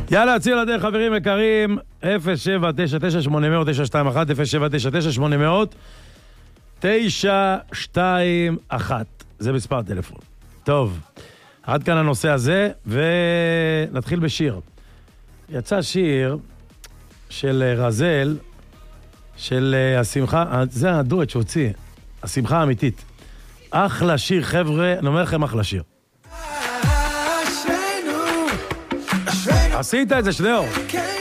יאללה, צאו לדרך, חברים יקרים, 0799800-921, 0799800-921. זה מספר טלפון. טוב, עד כאן הנושא הזה, ונתחיל בשיר. יצא שיר של רזל, של השמחה, זה הדואט שהוציא, השמחה האמיתית. אחלה שיר, חבר'ה, אני אומר לכם אחלה שיר. עשית את זה, שניאור.